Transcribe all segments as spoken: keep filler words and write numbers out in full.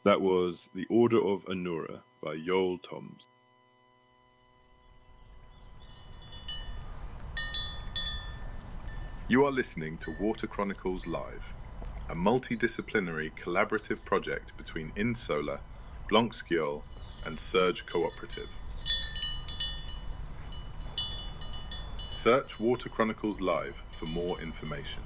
That was The Order of Anura by Yoel Toms. You are listening to Water Chronicles Live, a multidisciplinary collaborative project between Insola, Blanc-Sciol and Surge Cooperative. Search Water Chronicles Live for more information.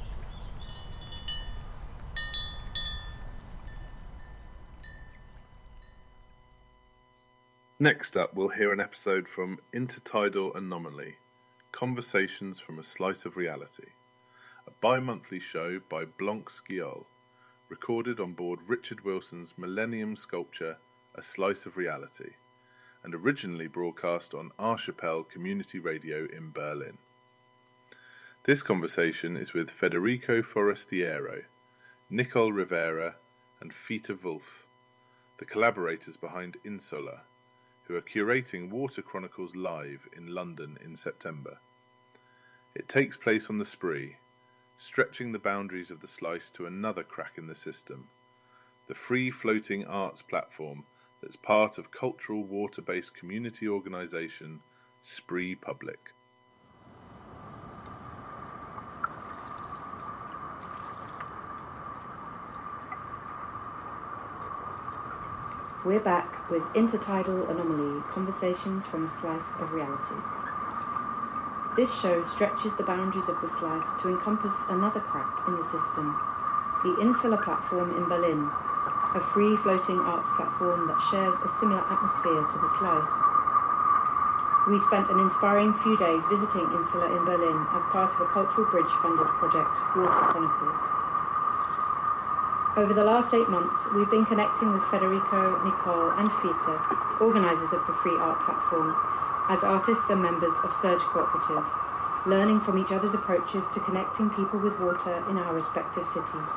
Next up, we'll hear an episode from Intertidal Anomaly, Conversations from a Slice of Reality, a bi-monthly show by Blanc-Sciol, recorded on board Richard Wilson's Millennium Sculpture, A Slice of Reality, and originally broadcast on Archipel Community Radio in Berlin. This conversation is with Federico Forestiero, Nicole Rivera, and Fita Wolf, the collaborators behind Insola, who are curating Water Chronicles Live in London in September. It takes place on the Spree, stretching the boundaries of the slice to another crack in the system, the free-floating arts platform that's part of cultural water-based community organisation Spree Public. We're back with Intertidal Anomaly, Conversations from a Slice of Reality. This show stretches the boundaries of the slice to encompass another crack in the system, the Insular platform in Berlin, a free-floating arts platform that shares a similar atmosphere to the slice. We spent an inspiring few days visiting Insula in Berlin as part of a cultural bridge-funded project, Water Chronicles. Over the last eight months, we've been connecting with Federico, Nicole and Fita, organisers of the free art platform, as artists and members of Surge Cooperative, learning from each other's approaches to connecting people with water in our respective cities.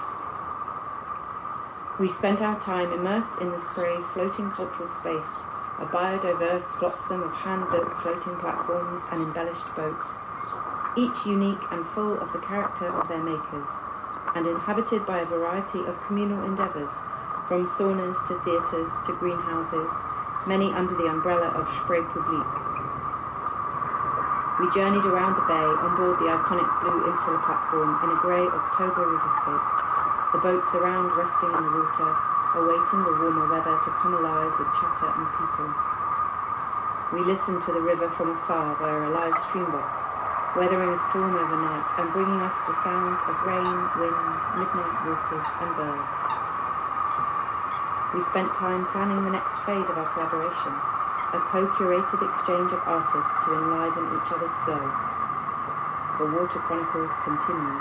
We spent our time immersed in the Spree's floating cultural space, a biodiverse flotsam of hand-built floating platforms and embellished boats, each unique and full of the character of their makers, and inhabited by a variety of communal endeavours, from saunas to theatres to greenhouses, many under the umbrella of Spree Public. We journeyed around the bay on board the iconic blue Insular platform in a grey October riverscape, the boats around resting in the water, awaiting the warmer weather to come alive with chatter and people. We listened to the river from afar via a live stream box, weathering a storm overnight and bringing us the sounds of rain, wind, midnight walkers and birds. We spent time planning the next phase of our collaboration, a co-curated exchange of artists to enliven each other's flow. The Water Chronicles continue.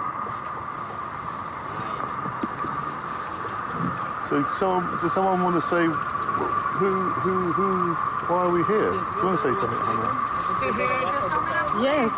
So someone, does someone want to say who, who, who, why are we here? Do you want to say something, Hannah? Yes,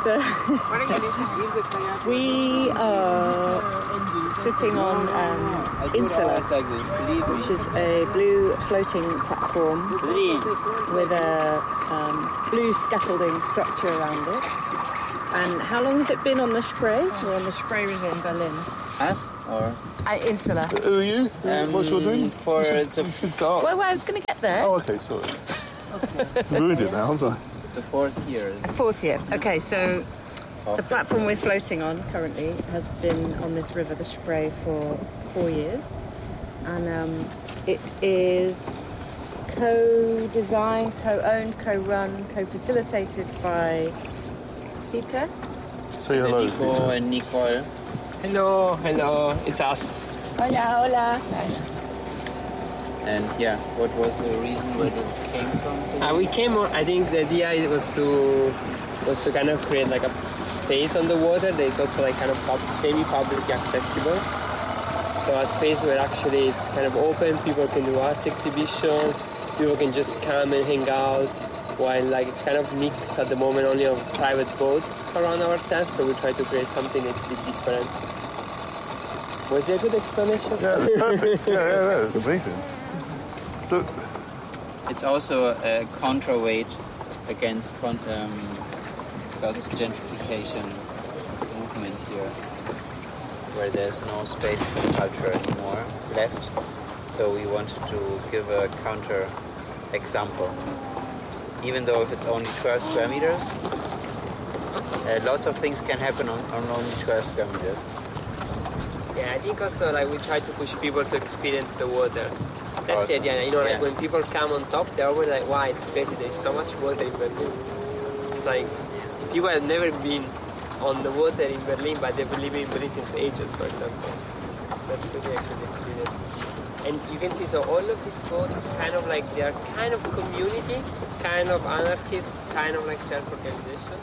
uh, we are sitting on um, Insula, which is a blue floating platform with a um, blue scaffolding structure around it. And how long has it been on the Spree? We're on the Spree River in Berlin. Us or Uh, Insula. Who are you? Um, What's your name? For the, Oh, Well, well, I was going to get there. oh, okay, sorry. Ruined it now, haven't I? the fourth year. Fourth year. Okay, so the platform we're floating on currently has been on this river, the Spree, for four years. And um, it is co-designed, co-owned, co-run, co-facilitated by Peter. Say hello, Nico Peter. and Nicole. Hello, hello, it's us. Hola, hola. And yeah, what was the reason where it came from? Uh, we came on, I think the idea was to was to kind of create like a space on the water that is also like kind of pub, semi-public accessible. So a space where actually it's kind of open, people can do art exhibition, people can just come and hang out, while like it's kind of mixed at the moment only of private boats around ourselves, so we try to create something that's a bit different. Was it a good explanation? Yeah, it's perfect. yeah, yeah, yeah, it's amazing. So, It's also a counterweight against con- um, against gentrification movement here, where there's no space for culture anymore left. So we wanted to give a counter example. Even though if it's only twelve square meters, uh, lots of things can happen on, on only twelve square meters. Yeah, I think also like we try to push people to experience the water. That's Oh, it, yeah. You know, like yeah. when people come on top, they're always like, wow, it's crazy, there's so much water in Berlin. It's like, people have never been on the water in Berlin, but they've been living in Berlin since ages, for example. That's really a crazy experience. And you can see, so all of these boats kind of like, they are kind of community, kind of anarchist, kind of like self-organization.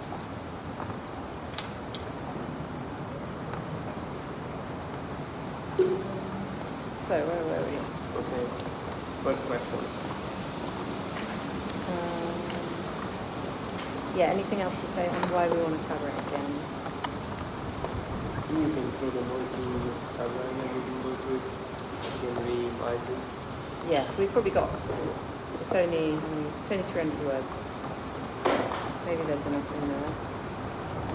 So, where were we? Okay. First question. Um, yeah, anything else to say on why we want to cover it again? You can throw them all to cover and everything goes with. You can remind them. Yes, we've probably got, it's only, it's only three hundred words. Maybe there's enough in there.